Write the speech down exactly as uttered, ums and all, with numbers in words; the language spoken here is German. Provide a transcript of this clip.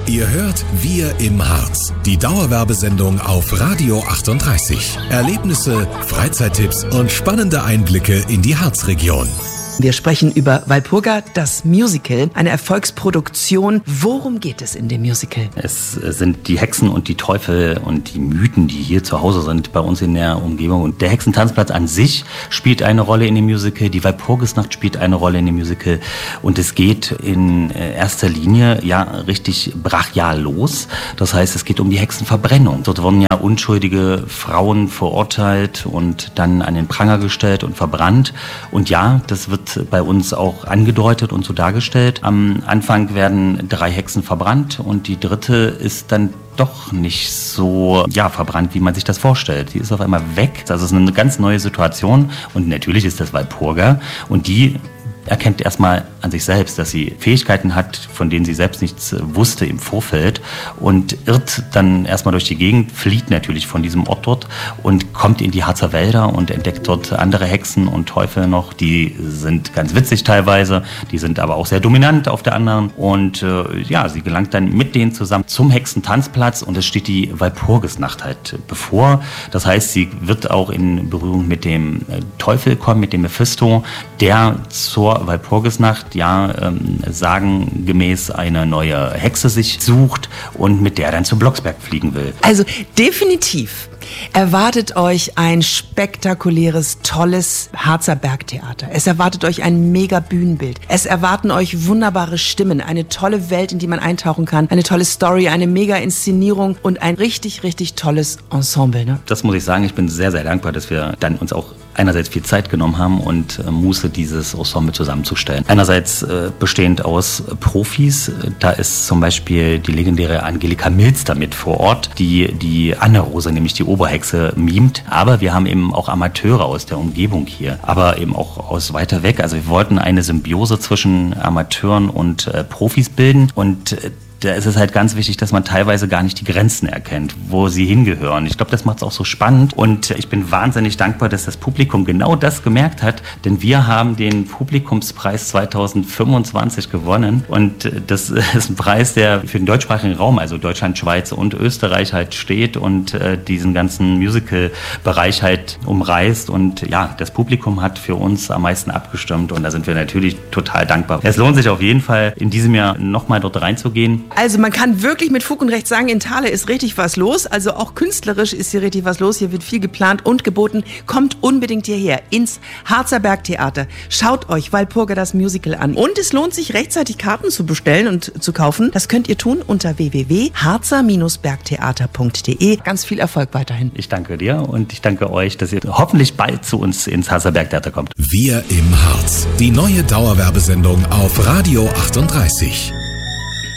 Ihr hört Wir im Harz, die Dauerwerbesendung auf Radio achtunddreißig. Erlebnisse, Freizeittipps und spannende Einblicke in die Harzregion. Wir sprechen über Walpurga, das Musical, eine Erfolgsproduktion. Worum geht es in dem Musical? Es sind die Hexen und die Teufel und die Mythen, die hier zu Hause sind bei uns in der Umgebung. Und der Hexentanzplatz an sich spielt eine Rolle in dem Musical, die Walpurgisnacht spielt eine Rolle in dem Musical. Und es geht in erster Linie ja richtig brachial los. Das heißt, es geht um die Hexenverbrennung. Dort wurden ja unschuldige Frauen verurteilt und dann an den Pranger gestellt und verbrannt. Und ja, das wird bei uns auch angedeutet und so dargestellt. Am Anfang werden drei Hexen verbrannt und die dritte ist dann doch nicht so ja, verbrannt, wie man sich das vorstellt. Die ist auf einmal weg. Also es ist eine ganz neue Situation und natürlich ist das Walpurga und die erkennt erstmal an sich selbst, dass sie Fähigkeiten hat, von denen sie selbst nichts wusste im Vorfeld und irrt dann erstmal durch die Gegend, flieht natürlich von diesem Ort dort und kommt in die Harzer Wälder und entdeckt dort andere Hexen und Teufel noch, die sind ganz witzig teilweise, die sind aber auch sehr dominant auf der anderen und äh, ja, sie gelangt dann mit denen zusammen zum Hexentanzplatz und es steht die Walpurgisnacht halt bevor. Das heißt, sie wird auch in Berührung mit dem Teufel kommen, mit dem Mephisto, der zur Walpurgisnacht ja ähm, sagengemäß eine neue Hexe sich sucht und mit der dann zu Blocksberg fliegen will. Also definitiv erwartet euch ein spektakuläres, tolles Harzer Bergtheater. Es erwartet euch ein mega Bühnenbild. Es erwarten euch wunderbare Stimmen, eine tolle Welt, in die man eintauchen kann, eine tolle Story, eine mega Inszenierung und ein richtig, richtig tolles Ensemble. Ne? Das muss ich sagen, ich bin sehr, sehr dankbar, dass wir dann uns auch einerseits viel Zeit genommen haben und äh, Muße, dieses Ensemble zusammenzustellen. Einerseits äh, bestehend aus Profis, da ist zum Beispiel die legendäre Angelika Milz damit vor Ort, die die Anne-Rose, nämlich die Oberhexe, mimt. Aber wir haben eben auch Amateure aus der Umgebung hier, aber eben auch aus weiter weg. Also wir wollten eine Symbiose zwischen Amateuren und äh, Profis bilden und äh, da ist es halt ganz wichtig, dass man teilweise gar nicht die Grenzen erkennt, wo sie hingehören. Ich glaube, das macht es auch so spannend und ich bin wahnsinnig dankbar, dass das Publikum genau das gemerkt hat, denn wir haben den Publikumspreis zweitausendfünfundzwanzig gewonnen und das ist ein Preis, der für den deutschsprachigen Raum, also Deutschland, Schweiz und Österreich halt steht und äh, diesen ganzen Musical-Bereich halt umreißt und ja, das Publikum hat für uns am meisten abgestimmt und da sind wir natürlich total dankbar. Es lohnt sich auf jeden Fall, in diesem Jahr nochmal dort reinzugehen. Also man kann wirklich mit Fug und Recht sagen, in Thale ist richtig was los. Also auch künstlerisch ist hier richtig was los. Hier wird viel geplant und geboten. Kommt unbedingt hierher ins Harzer Bergtheater. Schaut euch Walpurga das Musical an. Und es lohnt sich rechtzeitig Karten zu bestellen und zu kaufen. Das könnt ihr tun unter w w w punkt harzer bergtheater punkt d e. Ganz viel Erfolg weiterhin. Ich danke dir und ich danke euch, dass ihr hoffentlich bald zu uns ins Harzer Bergtheater kommt. Wir im Harz, die neue Dauerwerbesendung auf Radio achtunddreißig.